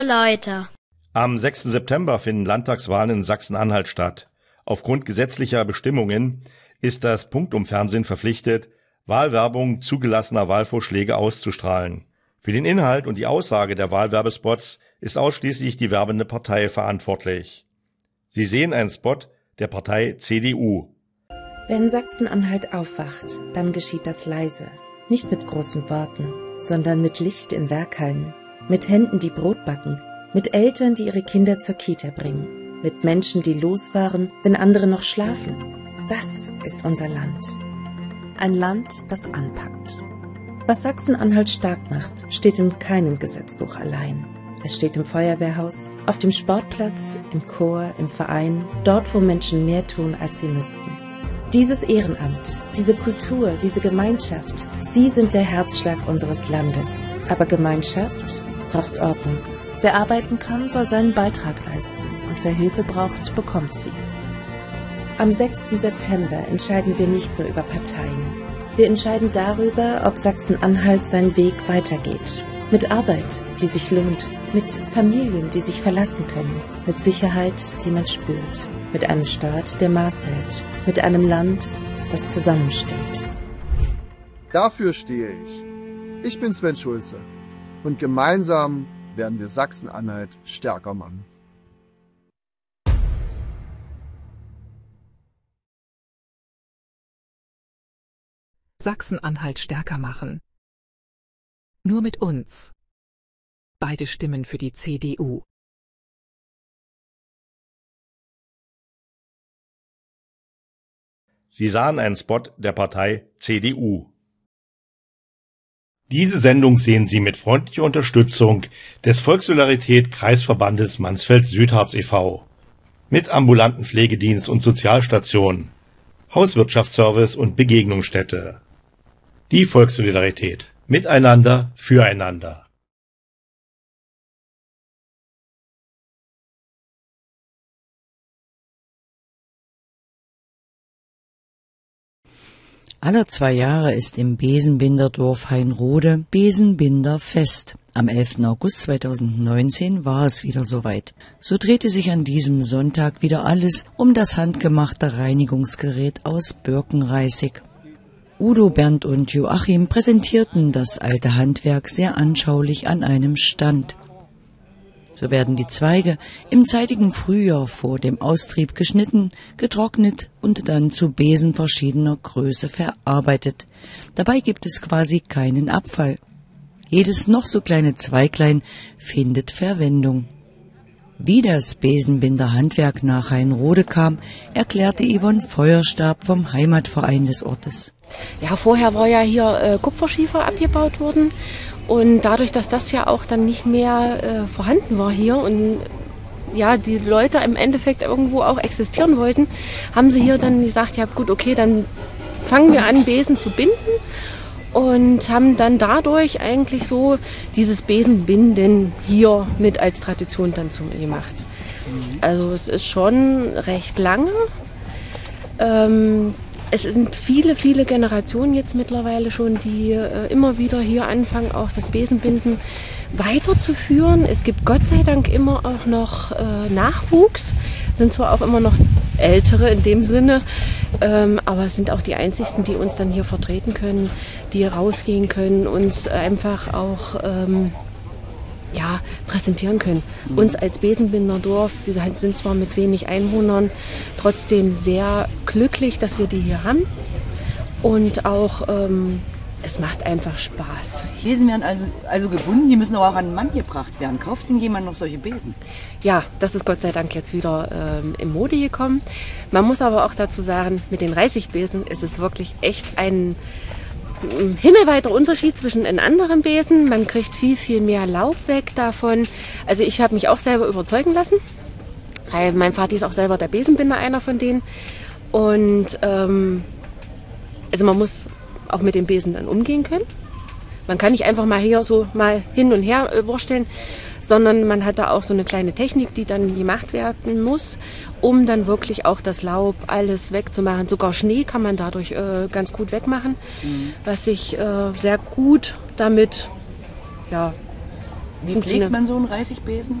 Leute. Am 6. September finden Landtagswahlen in Sachsen-Anhalt statt. Aufgrund gesetzlicher Bestimmungen ist das Punktum-Fernsehen verpflichtet, Wahlwerbung zugelassener Wahlvorschläge auszustrahlen. Für den Inhalt und die Aussage der Wahlwerbespots ist ausschließlich die werbende Partei verantwortlich. Sie sehen einen Spot der Partei CDU. Wenn Sachsen-Anhalt aufwacht, dann geschieht das leise. Nicht mit großen Worten, sondern mit Licht in Werkhallen, mit Händen, die Brot backen, mit Eltern, die ihre Kinder zur Kita bringen, mit Menschen, die losfahren, wenn andere noch schlafen. Das ist unser Land. Ein Land, das anpackt. Was Sachsen-Anhalt stark macht, steht in keinem Gesetzbuch allein. Es steht im Feuerwehrhaus, auf dem Sportplatz, im Chor, im Verein, dort, wo Menschen mehr tun, als sie müssten. Dieses Ehrenamt, diese Kultur, diese Gemeinschaft, sie sind der Herzschlag unseres Landes. Aber Gemeinschaft braucht Ordnung. Wer arbeiten kann, soll seinen Beitrag leisten. Und wer Hilfe braucht, bekommt sie. Am 6. September entscheiden wir nicht nur über Parteien. Wir entscheiden darüber, ob Sachsen-Anhalt seinen Weg weitergeht. Mit Arbeit, die sich lohnt. Mit Familien, die sich verlassen können. Mit Sicherheit, die man spürt. Mit einem Staat, der Maß hält. Mit einem Land, das zusammensteht. Dafür stehe ich. Ich bin Sven Schulze. Und gemeinsam werden wir Sachsen-Anhalt stärker machen. Sachsen-Anhalt stärker machen. Nur mit uns. Beide Stimmen für die CDU. Sie sahen einen Spot der Partei CDU. Diese Sendung sehen Sie mit freundlicher Unterstützung des Volkssolidarität Kreisverbandes Mansfeld-Südharz e.V. mit ambulanten Pflegedienst und Sozialstation, Hauswirtschaftsservice und Begegnungsstätte. Die Volkssolidarität. Miteinander, füreinander. Alle 2 Jahre ist im Besenbinderdorf Hainrode Besenbinderfest. Am 11. August 2019 war es wieder soweit. So drehte sich an diesem Sonntag wieder alles um das handgemachte Reinigungsgerät aus Birkenreisig. Udo, Bernd und Joachim präsentierten das alte Handwerk sehr anschaulich an einem Stand. So werden die Zweige im zeitigen Frühjahr vor dem Austrieb geschnitten, getrocknet und dann zu Besen verschiedener Größe verarbeitet. Dabei gibt es quasi keinen Abfall. Jedes noch so kleine Zweiglein findet Verwendung. Wie das Besenbinderhandwerk nach Hainrode kam, erklärte Yvonne Feuerstab vom Heimatverein des Ortes. Ja, vorher war ja hier Kupferschiefer abgebaut worden. Und dadurch, dass das ja auch dann nicht mehr vorhanden war hier und ja, die Leute im Endeffekt irgendwo auch existieren wollten, haben sie hier dann gesagt, ja gut, okay, dann fangen wir an, Besen zu binden und haben dann dadurch eigentlich so dieses Besenbinden hier mit als Tradition dann gemacht. Also es ist schon recht lange. Es sind viele, viele Generationen jetzt mittlerweile schon, die immer wieder hier anfangen, auch das Besenbinden weiterzuführen. Es gibt Gott sei Dank immer auch noch Nachwuchs, sind zwar auch immer noch Ältere in dem Sinne, aber es sind auch die einzigsten, die uns dann hier vertreten können, die rausgehen können, uns einfach auch präsentieren können. Uns als Besenbinderdorf, wir sind zwar mit wenig Einwohnern, trotzdem sehr glücklich, dass wir die hier haben. Und auch, es macht einfach Spaß. Besen werden also gebunden, die müssen aber auch an den Mann gebracht werden. Kauft denn jemand noch solche Besen? Ja, das ist Gott sei Dank jetzt wieder in Mode gekommen. Man muss aber auch dazu sagen, mit den Reisigbesen ist es wirklich echt ein himmelweiter Unterschied zwischen den anderen Besen. Man kriegt viel, viel mehr Laub weg davon. Also ich habe mich auch selber überzeugen lassen, weil mein Vati ist auch selber der Besenbinder, einer von denen. Und also man muss auch mit dem Besen dann umgehen können. Man kann nicht einfach mal hier so mal hin und her wursteln, sondern man hat da auch so eine kleine Technik, die dann gemacht werden muss, um dann wirklich auch das Laub alles wegzumachen. Sogar Schnee kann man dadurch ganz gut wegmachen, was sich sehr gut damit Wie pflegt man so einen Reisigbesen?